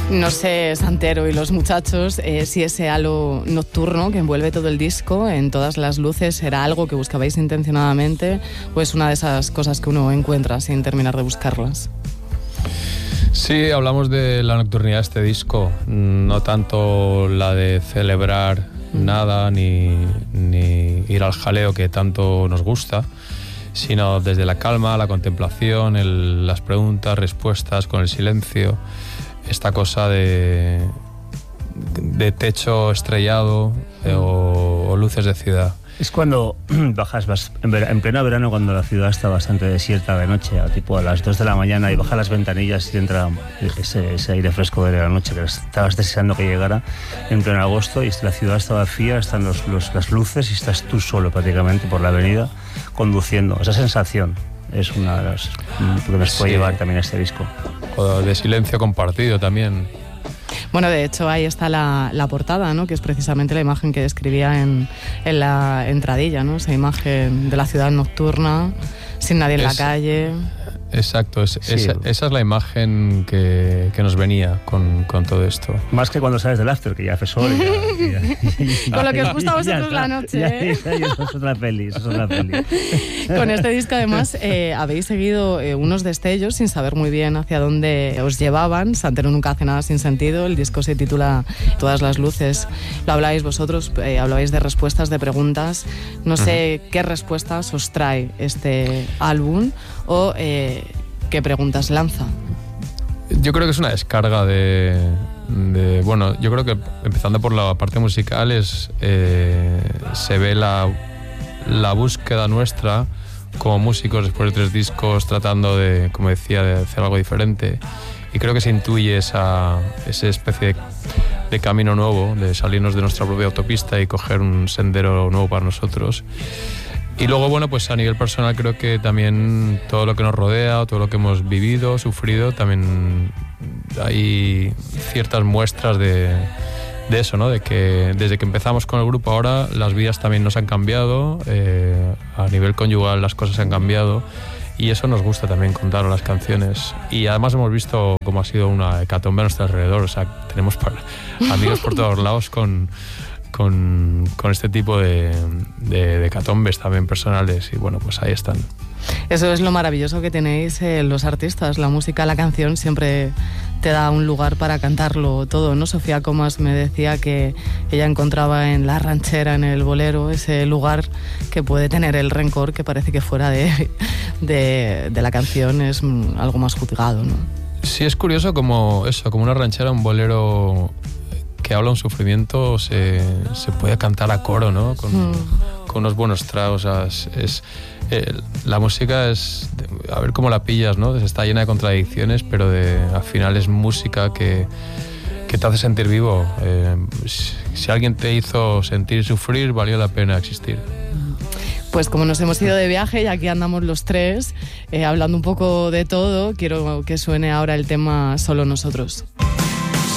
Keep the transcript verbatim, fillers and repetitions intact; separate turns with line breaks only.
No sé, Santero y los muchachos, eh, si ese halo nocturno que envuelve todo el disco, en todas las luces, era algo que buscabais intencionadamente o es una de esas cosas que uno encuentra sin terminar de buscarlas.
Sí, hablamos de la nocturnidad de este disco, no tanto la de celebrar nada ni, ni ir al jaleo que tanto nos gusta, sino desde la calma, la contemplación, el, las preguntas, respuestas con el silencio, esta cosa de, de techo estrellado eh, o, o luces de ciudad.
Es cuando bajas, vas en, ver, en pleno verano, cuando la ciudad está bastante desierta de noche, a tipo a las dos de la mañana, y bajas las ventanillas y te entra ese, ese aire fresco de la noche que estabas deseando que llegara en pleno agosto, y la ciudad está vacía, están los, los, las luces y estás tú solo prácticamente por la avenida conduciendo. Esa sensación es una de las que nos puede sí. llevar también a este disco.
O de silencio compartido también.
Bueno, de hecho ahí está la, la portada, ¿no? Que es precisamente la imagen que describía en, en la entradilla, ¿no? Esa imagen de la ciudad nocturna, sin nadie en es, la calle.
Exacto, es, sí. esa, esa es la imagen que, que nos venía con, con todo esto.
Más que cuando sales del after, que ya hace sol. Y ya, y ya, y ya,
con lo que os gusta a vosotros la noche,
ya,
¿eh?
Ya, ya, eso es otra peli, eso es otra peli.
Con este disco, además, eh, habéis seguido eh, unos destellos sin saber muy bien hacia dónde os llevaban. Santero nunca hace nada sin sentido. El disco se titula Todas las luces. Lo habláis vosotros, eh, hablabais de respuestas, de preguntas. No sé uh-huh. qué respuestas os trae este álbum o eh, qué preguntas lanza.
Yo creo que es una descarga de, de bueno, yo creo que empezando por la parte musical es eh, se ve la, la búsqueda nuestra como músicos después de tres discos tratando de, como decía, de hacer algo diferente, y creo que se intuye esa, esa especie de, de camino nuevo, de salirnos de nuestra propia autopista y coger un sendero nuevo para nosotros. Y luego, bueno, pues a nivel personal creo que también todo lo que nos rodea, todo lo que hemos vivido, sufrido, también hay ciertas muestras de, de eso, ¿no? De que desde que empezamos con el grupo ahora las vidas también nos han cambiado, eh, a nivel conyugal las cosas han cambiado, y eso nos gusta también contar en las canciones. Y además hemos visto cómo ha sido una hecatombe a nuestro alrededor, o sea, tenemos para, amigos por todos lados con... Con, con este tipo de, de, de catombes también personales, y bueno, pues ahí están.
Eso es lo maravilloso que tenéis eh, los artistas, la música, la canción siempre te da un lugar para cantarlo todo, ¿no? Sofía Comas me decía que ella encontraba en la ranchera, en el bolero, ese lugar que puede tener el rencor, que parece que fuera de, de, de la canción es algo más juzgado, ¿no?
Sí, es curioso como eso, como una ranchera, un bolero que habla un sufrimiento, se, se puede cantar a coro, ¿no? Con, mm. con unos buenos tragos. O sea, es, es, eh, la música es, a ver cómo la pillas, ¿no? Está llena de contradicciones, pero de, al final es música que, que te hace sentir vivo. Eh, si, si alguien te hizo sentir y sufrir, valió la pena existir.
Pues como nos hemos ido de viaje y aquí andamos los tres, eh, hablando un poco de todo, quiero que suene ahora el tema Solo Nosotros.